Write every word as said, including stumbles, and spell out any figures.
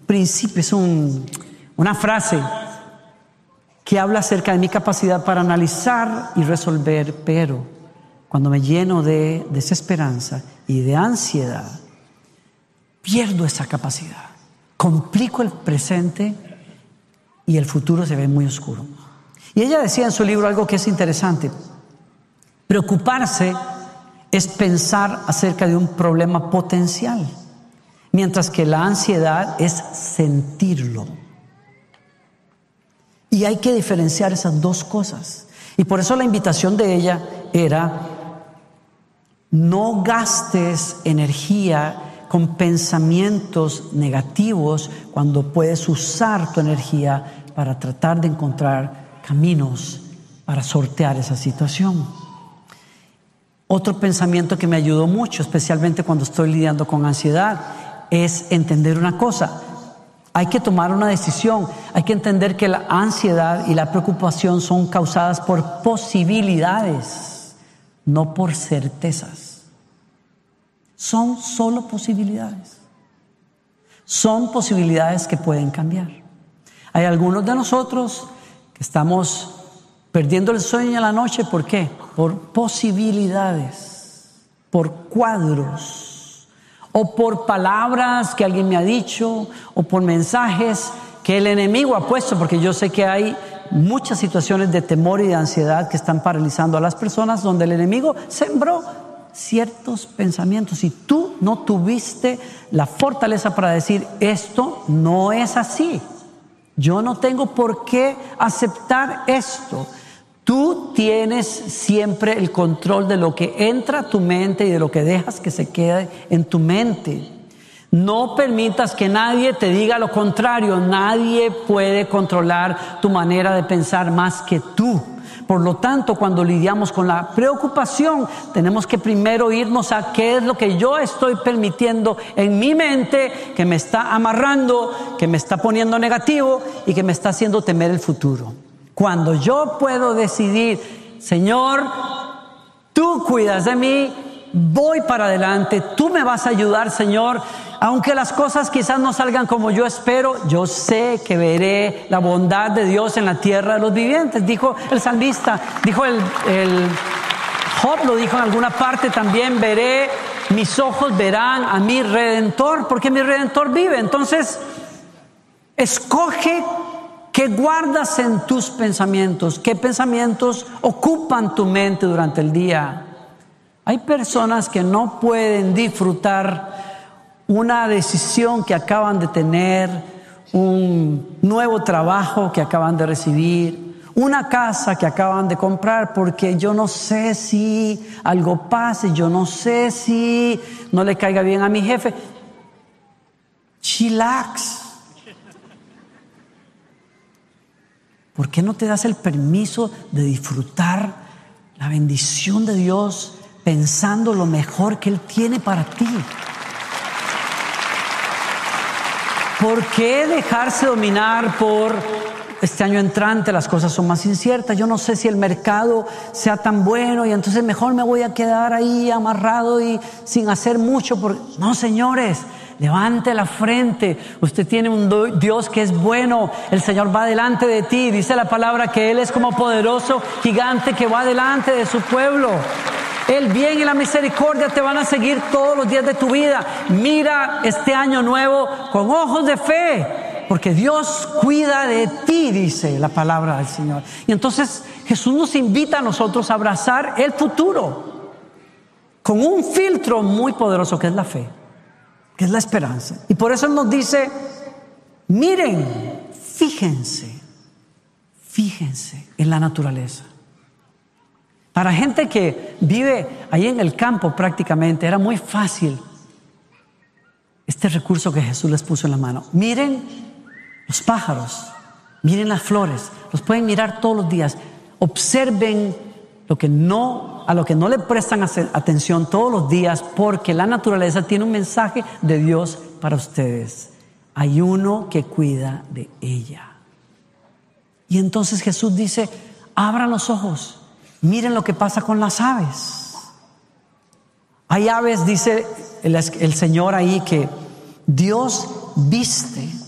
principio, es un, una frase que habla acerca de mi capacidad para analizar y resolver, pero cuando me lleno de desesperanza y de ansiedad, pierdo esa capacidad. Complico el presente y el futuro se ve muy oscuro. Y ella decía en su libro algo que es interesante. Preocuparse es pensar acerca de un problema potencial, mientras que la ansiedad es sentirlo. Y hay que diferenciar esas dos cosas. Y por eso la invitación de ella era: no gastes energía con pensamientos negativos cuando puedes usar tu energía para tratar de encontrar caminos para sortear esa situación. Otro pensamiento que me ayudó mucho, especialmente cuando estoy lidiando con ansiedad, es entender una cosa. Hay que tomar una decisión. Hay que entender que la ansiedad y la preocupación son causadas por posibilidades, no por certezas. Son solo posibilidades. Son posibilidades que pueden cambiar. Hay algunos de nosotros que estamos perdiendo el sueño en la noche. ¿Por qué? Por posibilidades, por cuadros, o por palabras que alguien me ha dicho, o por mensajes que el enemigo ha puesto, porque yo sé que hay muchas situaciones de temor y de ansiedad que están paralizando a las personas, donde el enemigo sembró ciertos pensamientos y tú no tuviste la fortaleza para decir: esto no es así, yo no tengo por qué aceptar esto. Tú tienes siempre el control de lo que entra a tu mente y de lo que dejas que se quede en tu mente. No permitas que nadie te diga lo contrario. Nadie puede controlar tu manera de pensar más que tú. Por lo tanto, cuando lidiamos con la preocupación, tenemos que primero irnos a qué es lo que yo estoy permitiendo en mi mente, que me está amarrando, que me está poniendo negativo y que me está haciendo temer el futuro. Cuando yo puedo decidir: Señor, tú cuidas de mí, voy para adelante, tú me vas a ayudar, Señor. Aunque las cosas quizás no salgan como yo espero, yo sé que veré la bondad de Dios en la tierra de los vivientes. Dijo el salmista, dijo el, el Job, lo dijo en alguna parte también: veré, mis ojos verán a mi Redentor, porque mi Redentor vive. Entonces, escoge qué guardas en tus pensamientos, qué pensamientos ocupan tu mente durante el día. Hay personas que no pueden disfrutar una decisión que acaban de tener, un nuevo trabajo que acaban de recibir, una casa que acaban de comprar, porque yo no sé si algo pase, yo no sé si no le caiga bien a mi jefe. Chillax. ¿Por qué no te das el permiso de disfrutar la bendición de Dios pensando lo mejor que Él tiene para ti? ¿Por qué dejarse dominar por este año entrante? Las cosas son más inciertas. Yo no sé si el mercado sea tan bueno y entonces mejor me voy a quedar ahí amarrado y sin hacer mucho. Por... No, señores, levante la frente. Usted tiene un Dios que es bueno. El Señor va delante de ti. Dice la palabra que Él es como poderoso gigante que va delante de su pueblo. El bien y la misericordia te van a seguir todos los días de tu vida. Mira este año nuevo con ojos de fe, porque Dios cuida de ti, dice la palabra del Señor. Y entonces Jesús nos invita a nosotros a abrazar el futuro con un filtro muy poderoso que es la fe, que es la esperanza. Y por eso Él nos dice: miren, fíjense, fíjense en la naturaleza. Para gente que vive ahí en el campo prácticamente, era muy fácil este recurso que Jesús les puso en la mano. Miren los pájaros, miren las flores, los pueden mirar todos los días. Observen lo que no, a lo que no le prestan atención todos los días, porque la naturaleza tiene un mensaje de Dios para ustedes. Hay uno que cuida de ella. Y entonces Jesús dice: abran los ojos. Miren lo que pasa con las aves. Hay aves, dice el, el Señor ahí, que Dios viste